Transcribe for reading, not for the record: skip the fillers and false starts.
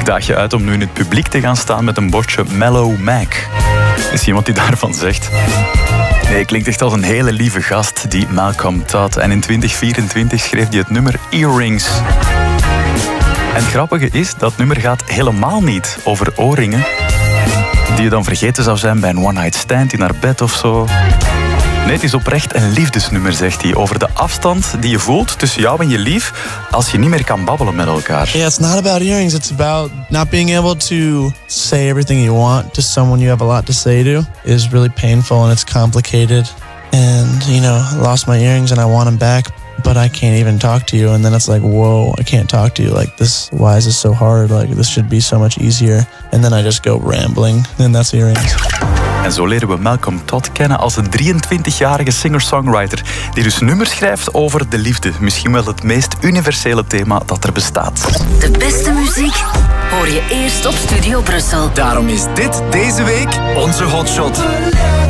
daag je uit om nu in het publiek te gaan staan met een bordje Mellow Mac. Is er iemand die daarvan zegt? Nee, klinkt echt als een hele lieve gast, die Malcolm Todd. En in 2024 schreef hij het nummer Earrings. En het grappige is, dat nummer gaat helemaal niet over oorringen die je dan vergeten zou zijn bij een one-night stand in haar bed of zo. Nee, het is oprecht een liefdesnummer, zegt hij, over de afstand die je voelt tussen jou en je lief als je niet meer kan babbelen met elkaar. Yeah, it's not about earrings. It's about not being able to say everything you want to someone you have a lot to say to. It is really painful and it's complicated. And, you know, I lost my earrings and I want them back, but I can't even talk to you. And then it's like, whoa, I can't talk to you. Like, this, why is this so hard? Like, this should be so much easier. And then I just go rambling. And that's earrings. En zo leren we Malcolm Todd kennen als een 23-jarige singer-songwriter die dus nummers schrijft over de liefde. Misschien wel het meest universele thema dat er bestaat. De beste muziek hoor je eerst op Studio Brussel. Daarom is dit deze week onze hotshot.